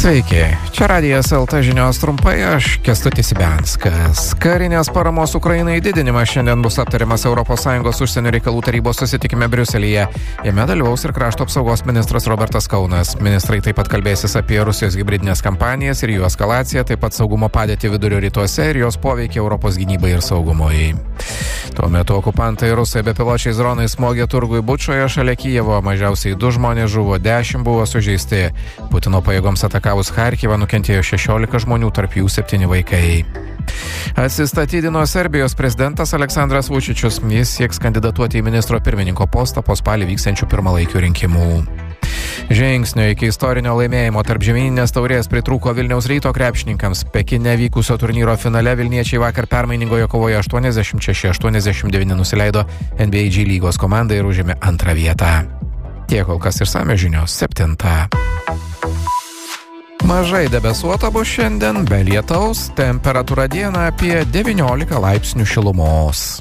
Sveiki, čia Radijas LT žinios trumpai, aš Kęstutis Ibianskas. Karinės paramos Ukrainai didinimas šiandien bus aptariamas ES užsienio reikalų tarybos susitikime Briuselyje. Jame dalyvaus ir krašto apsaugos ministras Robertas Kaunas. Ministrai taip pat kalbėsis apie Rusijos hibridinės kampanijas ir jų eskalaciją, taip pat saugumo padėtį vidurio rytuose ir jos poveikį Europos gynybai ir saugumui. Tuo metu okupantai rusai bepiločiais dronais smogė turgui Bučoje šalia Kijevo. Mažiausiai 2 žmonės žuvo, 10 buvo sužeisti. Putino pajėgoms atakavus Charkivą nukentėjo 16 žmonių, tarp jų 7 vaikai. Atsistatydino Serbijos prezidentas Aleksandras Vučičius. Jis sieks kandidatuoti į ministro pirmininko postą po spalį vyksiančių pirmalaikių rinkimų. Žingsnio iki istorinio laimėjimo tarp žemyninės taurės pritrūko Vilniaus Ryto krepšininkams. Pekine vykusio turnyro finale vilniečiai vakar permainingoje kovoje 86-89 nusileido NBA G lygos komandai ir užėmė 2 vietą. Tiek kol kas išsamios žinios 7. Mažai debesuota bus šiandien, be lietaus, temperatūra dieną apie 19 laipsnių šilumos.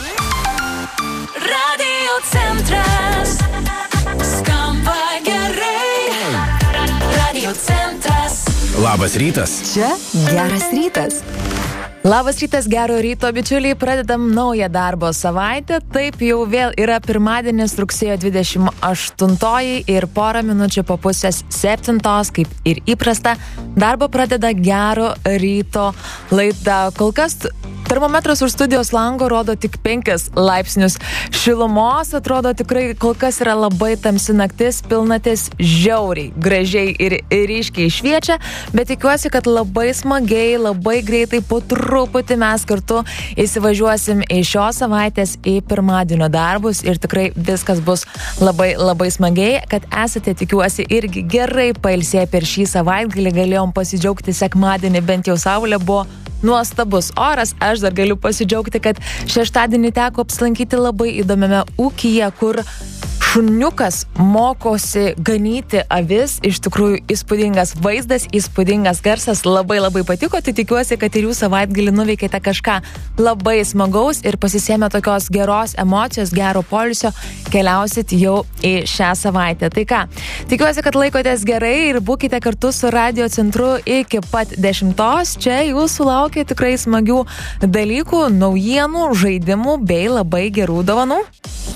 Radio centras skamba gerai. Radio centras. Labas rytas. Čia geras rytas. Labas rytas, gero ryto, bičiuliai, pradedam naują darbo savaitę. Taip jau vėl yra pirmadienis, rugsėjo 28 ir porą minučių po pusės 7, kaip ir įprasta, darbo pradeda gero ryto laida. Kol kas termometras už studijos lango rodo tik 5 laipsnius šilumos, atrodo tikrai kol kas yra labai tamsi naktis, pilnatis žiauriai, gražiai ir ryškiai šviečia, bet tikiuosi, kad labai smagiai, labai greitai po truputį mes kartu įsivažiuosim į šios savaitės į pirmadienio darbus ir tikrai viskas bus labai, labai smagiai, kad esate, tikiuosi, irgi gerai pailsėję per šį savaitgalį, galėjom pasidžiaugti sekmadienį, bent jau saulė buvo nuostabus oras. Aš dar galiu pasidžiaugti, kad šeštadienį teko apsilankyti labai įdomiame ūkyje, kur šuniukas mokosi ganyti avis. Iš tikrųjų įspūdingas vaizdas, įspūdingas garsas, labai labai patiko. Tai tikiuosi, kad ir jūs savaitgalį nuveikėte kažką labai smagaus ir pasisėmė tokios geros emocijos, gero poilsio, keliausit jau į šią savaitę. Tai ką, tikiuosi, kad laikotės gerai ir būkite kartu su Radio centru iki pat 10. Čia jūsų laukia tikrai smagių dalykų, naujienų, žaidimų bei labai gerų dovanų.